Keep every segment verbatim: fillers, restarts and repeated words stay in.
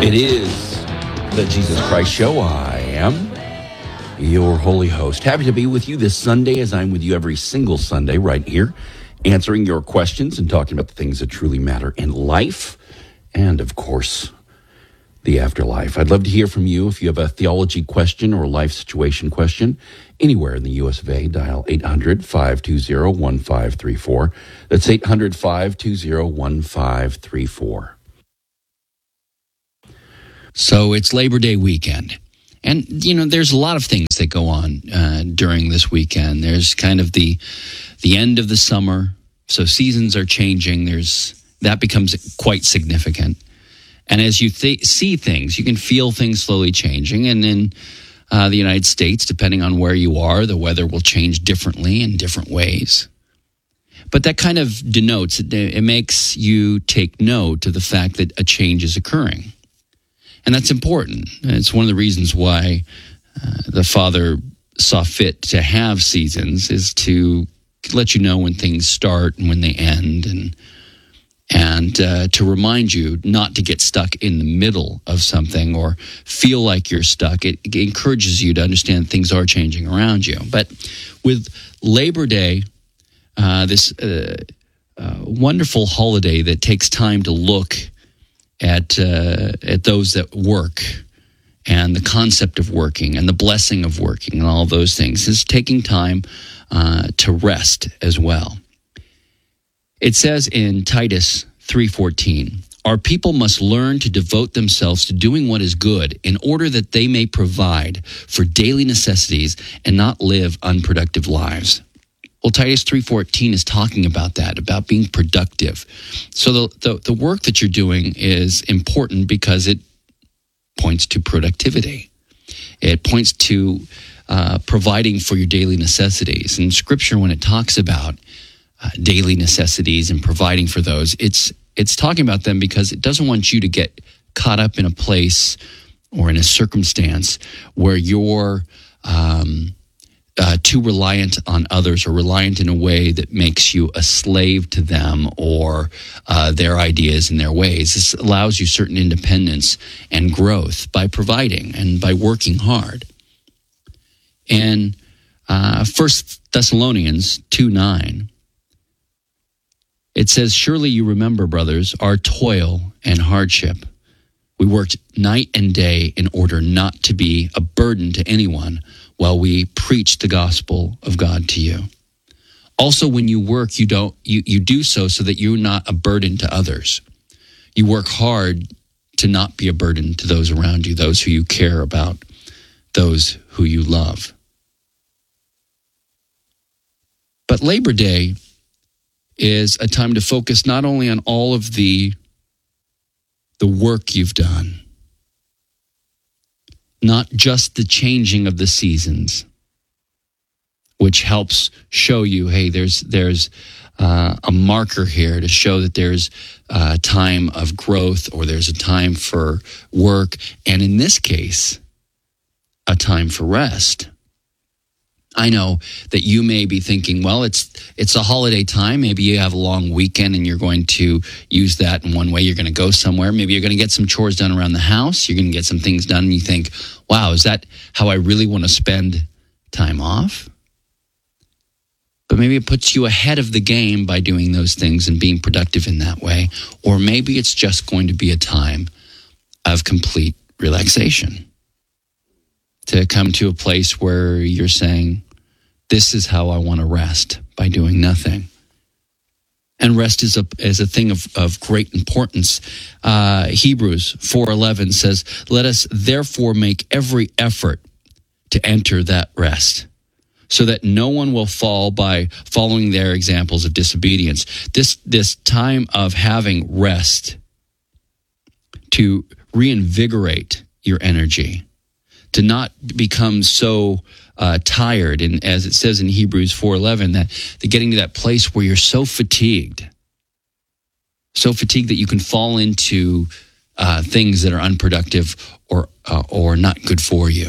It is the Jesus Christ Show. I am your holy host. Happy to be with you this Sunday, as I'm with you every single Sunday right here, answering your questions and talking about the things that truly matter in life and, of course, the afterlife. I'd love to hear from you if you have a theology question or a life situation question anywhere in the U S of A. Dial eight hundred, five two zero, one five three four. That's eight hundred, five two zero, one five three four. So it's Labor Day weekend. And, you know, there's a lot of things that go on uh, during this weekend. There's kind of the the end of the summer, so seasons are changing. There's that becomes quite significant. And as you th- see things, you can feel things slowly changing. And in uh, the United States, depending on where you are, the weather will change differently in different ways. But that kind of denotes, it, it makes you take note of the fact that a change is occurring. And that's important. It's one of the reasons why uh, the Father saw fit to have seasons, is to let you know when things start and when they end, and and uh, to remind you not to get stuck in the middle of something or feel like you're stuck. It, it encourages you to understand things are changing around you. But with Labor Day, uh, this uh, uh, wonderful holiday that takes time to look at uh, at those that work, and the concept of working and the blessing of working and all those things, is taking time uh, to rest as well. It says in Titus three fourteen, "Our people must learn to devote themselves to doing what is good in order that they may provide for daily necessities and not live unproductive lives." Well, Titus three fourteen is talking about that, about being productive. So the, the, the work that you're doing is important because it points to productivity. It points to uh, providing for your daily necessities. And Scripture, when it talks about uh, daily necessities and providing for those, it's it's talking about them because it doesn't want you to get caught up in a place or in a circumstance where you're um, Uh, too reliant on others, or reliant in a way that makes you a slave to them or uh, their ideas and their ways. This allows you certain independence and growth by providing and by working hard. And uh, First Thessalonians two nine, it says, "Surely you remember, brothers, our toil and hardship. We worked night and day in order not to be a burden to anyone, while we preach the gospel of God to you. Also, when you work, you don't you, you do so so that you're not a burden to others. You work hard to not be a burden to those around you, those who you care about, those who you love." But Labor Day is a time to focus not only on all of the the work you've done, not just the changing of the seasons, which helps show you, hey, there's there's uh, a marker here to show that there's a time of growth, or there's a time for work, and in this case, a time for rest. I know that you may be thinking, well, it's it's a holiday time. Maybe you have a long weekend and you're going to use that in one way. You're going to go somewhere. Maybe you're going to get some chores done around the house. You're going to get some things done, and you think, wow, is that how I really want to spend time off? But maybe it puts you ahead of the game by doing those things and being productive in that way. Or maybe it's just going to be a time of complete relaxation, to come to a place where you're saying, this is how I want to rest, by doing nothing. And rest is a is a thing of, of great importance. Uh, Hebrews four eleven says, "Let us therefore make every effort to enter that rest, so that no one will fall by following their examples of disobedience." This this time of having rest to reinvigorate your energy, to not become so uh, tired, and as it says in Hebrews four eleven, that the getting to that place where you're so fatigued, so fatigued that you can fall into uh, things that are unproductive or uh, or not good for you.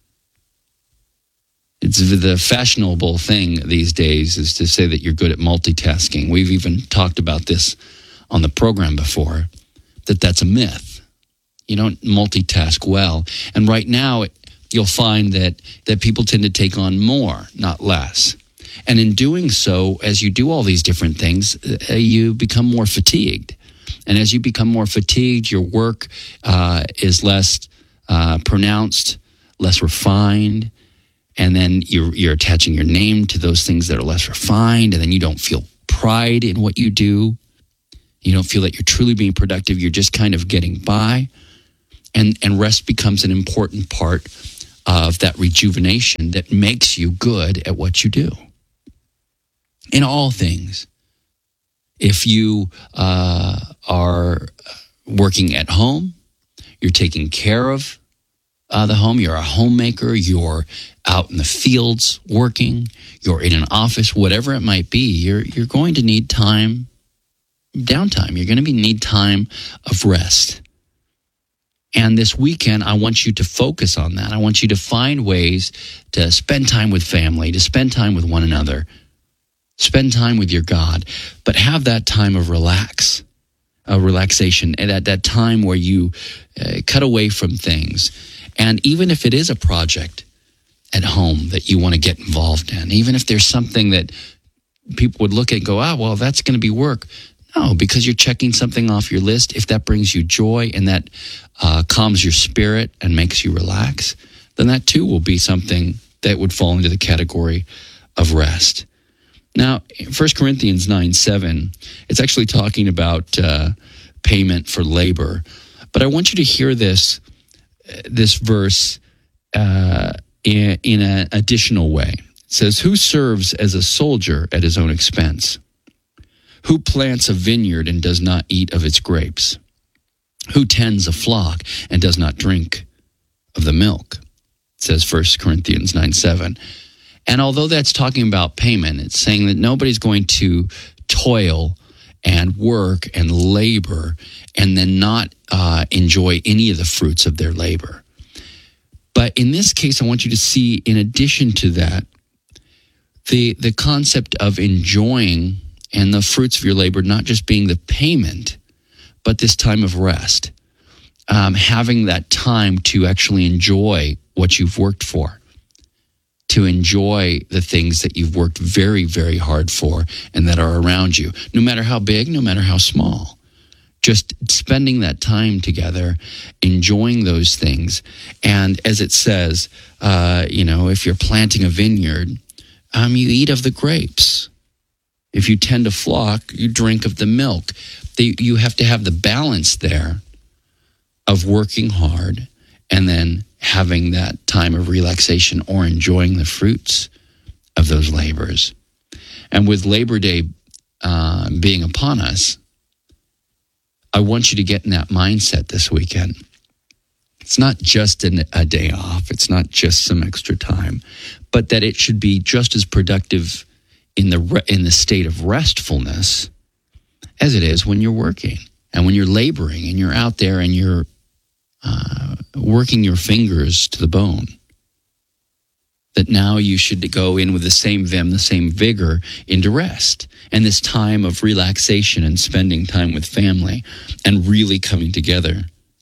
It's the fashionable thing these days is to say that you're good at multitasking. We've even talked about this on the program before, that that's a myth. You don't multitask well. And right now, you'll find that, that people tend to take on more, not less. And in doing so, as you do all these different things, uh, you become more fatigued. And as you become more fatigued, your work uh, is less uh, pronounced, less refined. And then you're, you're attaching your name to those things that are less refined. And then you don't feel pride in what you do. You don't feel that you're truly being productive. You're just kind of getting by. And, and rest becomes an important part of that rejuvenation that makes you good at what you do. In all things. If you uh, are working at home, you're taking care of uh, the home, you're a homemaker, you're out in the fields working, you're in an office, whatever it might be, you're you're going to need time, downtime. You're going to be need time of rest. And this weekend, I want you to focus on that. I want you to find ways to spend time with family, to spend time with one another, spend time with your God, but have that time of relax, a relaxation, and at that time where you uh, cut away from things. And even if it is a project at home that you want to get involved in, even if there's something that people would look at and go, ah, well, that's going to be work. No, because you're checking something off your list. If that brings you joy and that uh, calms your spirit and makes you relax, then that too will be something that would fall into the category of rest. Now, First Corinthians nine seven, it's actually talking about uh, payment for labor. But I want you to hear this this verse uh, in, in an additional way. It says, who serves as a soldier at his own expense? Who plants a vineyard and does not eat of its grapes? Who tends a flock and does not drink of the milk? It says First Corinthians nine seven. And although that's talking about payment, it's saying that nobody's going to toil and work and labor and then not uh, enjoy any of the fruits of their labor. But in this case, I want you to see, in addition to that, the the concept of enjoying and the fruits of your labor not just being the payment, but this time of rest, um, having that time to actually enjoy what you've worked for, to enjoy the things that you've worked very, very hard for and that are around you, no matter how big, no matter how small. Just spending that time together, enjoying those things. And as it says, uh, you know, if you're planting a vineyard, um, you eat of the grapes. If you tend a flock, you drink of the milk. They, you have to have the balance there of working hard and then having that time of relaxation or enjoying the fruits of those labors. And with Labor Day uh, being upon us, I want you to get in that mindset this weekend. It's not just an, a day off. It's not just some extra time, but that it should be just as productive in the in the state of restfulness as it is when you're working and when you're laboring and you're out there and you're uh, working your fingers to the bone. That now you should go in with the same vim, the same vigor into rest and this time of relaxation and spending time with family and really coming together.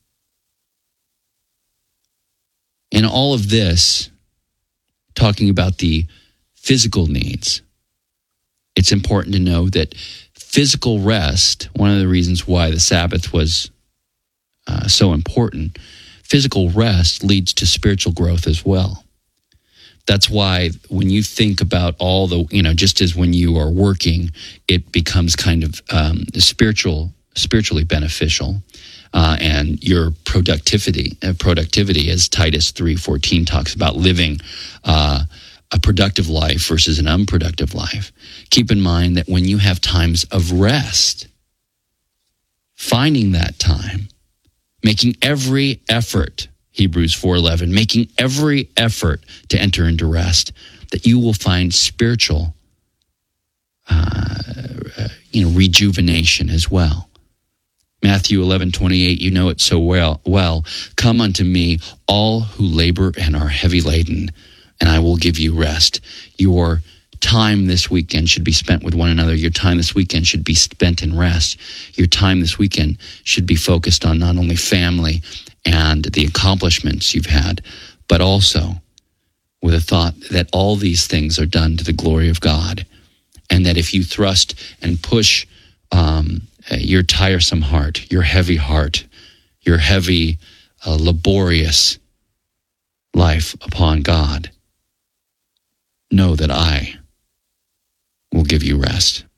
In all of this, talking about the physical needs, it's important to know that physical rest, one of the reasons why the Sabbath was uh, so important, physical rest leads to spiritual growth as well. That's why when you think about all the, you know, just as when you are working, it becomes kind of um, spiritual, spiritually beneficial, uh, and your productivity, uh, productivity, as Titus three fourteen talks about, living uh, a productive life versus an unproductive life. Keep in mind that when you have times of rest, finding that time, making every effort, Hebrews four eleven, making every effort to enter into rest, that you will find spiritual uh, you know, rejuvenation as well. Matthew eleven twenty-eight, you know it so well. Well, come unto me, all who labor and are heavy laden, and I will give you rest. Your time this weekend should be spent with one another. Your time this weekend should be spent in rest. Your time this weekend should be focused on not only family and the accomplishments you've had, but also with a thought that all these things are done to the glory of God, and that if you thrust and push um, your tiresome heart, your heavy heart, your heavy, uh, laborious life upon God, know that I will give you rest.